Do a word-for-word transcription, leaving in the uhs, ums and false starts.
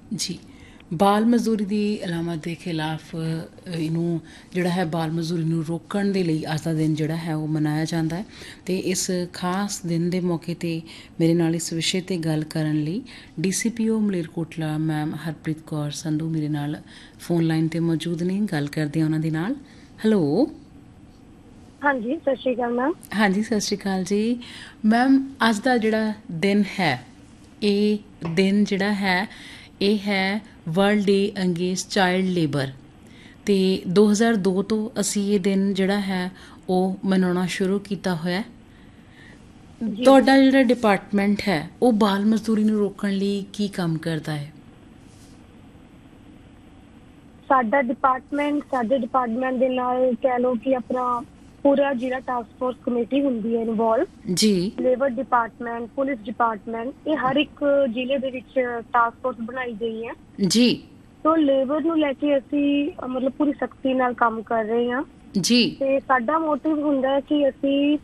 ਜੀ। ਬਾਲ ਮਜ਼ਦੂਰੀ ਦੀ ਅਲਾਮਤ ਦੇ ਖਿਲਾਫ ਇਹਨੂੰ ਜਿਹੜਾ ਹੈ ਬਾਲ ਮਜ਼ਦੂਰੀ ਨੂੰ ਰੋਕਣ ਦੇ ਲਈ ਅੱਜ ਦਾ ਦਿਨ ਜਿਹੜਾ ਹੈ ਉਹ ਮਨਾਇਆ ਜਾਂਦਾ ਹੈ। ਅਤੇ ਇਸ ਖਾਸ ਦਿਨ ਦੇ ਮੌਕੇ 'ਤੇ ਮੇਰੇ ਨਾਲ ਇਸ ਵਿਸ਼ੇ 'ਤੇ ਗੱਲ ਕਰਨ ਲਈ ਡੀ ਸੀ ਪੀ ਓ ਮਲੇਰਕੋਟਲਾ ਮੈਮ ਹਰਪ੍ਰੀਤ ਕੌਰ ਸੰਧੂ ਮੇਰੇ ਨਾਲ ਫੋਨ ਲਾਈਨ 'ਤੇ ਮੌਜੂਦ ਨੇ। ਗੱਲ ਕਰਦੇ ਹਾਂ ਉਹਨਾਂ ਦੇ ਨਾਲ। ਹੈਲੋ। ਹਾਂਜੀ, ਸਤਿ ਸ਼੍ਰੀ ਅਕਾਲ ਮੈਮ। ਹਾਂਜੀ, ਸਤਿ ਸ਼੍ਰੀ ਅਕਾਲ ਜੀ ਮੈਮ। ਅੱਜ ਦਾ ਜਿਹੜਾ ਦਿਨ ਹੈ, ਇਹ ਦਿਨ ਜਿਹੜਾ ਹੈ ਇਹ ਹੈ ਵਰਲਡ ਡੇ ਅਗੇਂਸਟ ਚਾਈਲਡ ਲੇਬਰ। ਅਤੇ ਦੋ ਹਜ਼ਾਰ ਦੋ ਤੋਂ ਅਸੀਂ ਇਹ ਦਿਨ ਜਿਹੜਾ ਹੈ ਉਹ ਮਨਾਉਣਾ ਸ਼ੁਰੂ ਕੀਤਾ ਹੋਇਆ। ਜੀ ਤੁਹਾਡਾ ਜਿਹੜਾ ਡਿਪਾਰਟਮੈਂਟ ਹੈ ਉਹ ਬਾਲ ਮਜ਼ਦੂਰੀ ਨੂੰ ਰੋਕਣ ਲਈ ਕੀ ਕੰਮ ਕਰਦਾ ਹੈ? ਸਾਡਾ ਡਿਪਾਰਟਮੈਂਟ ਸਾਡੇ ਡਿਪਾਰਟਮੈਂਟ ਦੇ ਨਾਲ ਕਹਿ ਲਓ ਕਿ ਆਪਣਾ ਪੂਰਾ ਜਿਹੜਾ ਟਾਸਕ ਫੋਰਸ ਕਮੇਟੀ ਹੁੰਦੀ ਹੈ ਇਨਵੋਲਵ, ਜੀ। ਲੇਬਰ ਡਿਪਾਰਟਮੈਂਟ, ਪੁਲਿਸ ਡਿਪਾਰਟਮੈਂਟ, ਇਹ ਹਰ ਇੱਕ ਜ਼ਿਲ੍ਹੇ ਦੇ ਵਿੱਚ ਟਾਸਕ ਫੋਰਸ ਬਣਾਈ ਗਈ ਹੈ। ਜੀ। ਤੋਂ ਲੇਬਰ ਨੂੰ ਲੈ ਕੇ ਅਸੀਂ ਅ, ਮਤਲਬ ਪੂਰੀ ਸਖਤੀ ਨਾਲ ਕੰਮ ਕਰ ਰਹੇ ਹਾਂ। ਜੀ। ਤੇ ਸਾਡਾ ਮੋਟਿਵ ਹੁੰਦਾ ਹੈ ਕਿ ਅਸੀਂ